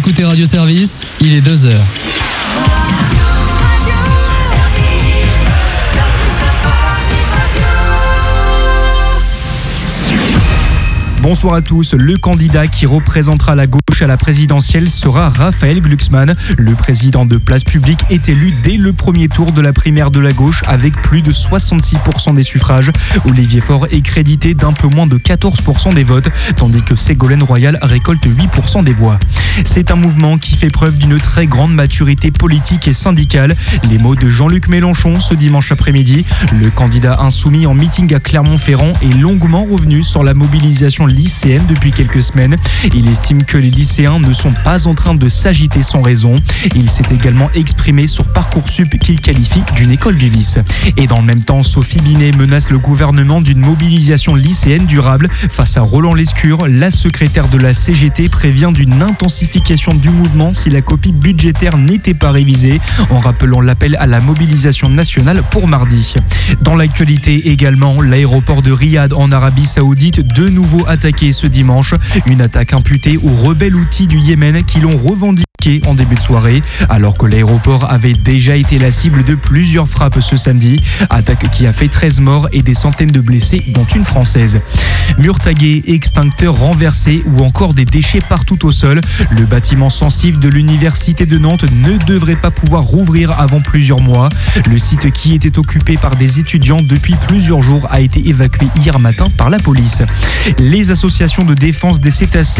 écoutez Radio Service, il est 2h. Bonsoir à tous. Le candidat qui représentera la gauche à la présidentielle sera Raphaël Glucksmann. Le président de Place Publique est élu dès le premier tour de la primaire de la gauche avec plus de 66% des suffrages. Olivier Faure est crédité d'un peu moins de 14% des votes, tandis que Ségolène Royal récolte 8% des voix. C'est un mouvement qui fait preuve d'une très grande maturité politique et syndicale. Les mots de Jean-Luc Mélenchon ce dimanche après-midi. Le candidat insoumis en meeting à Clermont-Ferrand est longuement revenu sur la mobilisation lycéenne depuis quelques semaines. Il estime que les lycéens ne sont pas en train de s'agiter sans raison. Il s'est également exprimé sur Parcoursup qu'il qualifie d'une école du vice. Et dans le même temps, Sophie Binet menace le gouvernement d'une mobilisation lycéenne durable. Face à Roland Lescure, la secrétaire de la CGT prévient d'une intensification du mouvement si la copie budgétaire n'était pas révisée, en rappelant l'appel à la mobilisation nationale pour mardi. Dans l'actualité également, l'aéroport de Riyad en Arabie Saoudite, de nouveau attaqué ce dimanche. Une attaque imputée aux rebelles houthis du Yémen qui l'ont revendiqué en début de soirée, alors que l'aéroport avait déjà été la cible de plusieurs frappes ce samedi. Attaque qui a fait 13 morts et des centaines de blessés, dont une française. Murs tagués, extincteurs renversés ou encore des déchets partout au sol. Le bâtiment sensible de l'université de Nantes ne devrait pas pouvoir rouvrir avant plusieurs mois. Le site qui était occupé par des étudiants depuis plusieurs jours a été évacué hier matin par la police. Les associations de défense des cétacés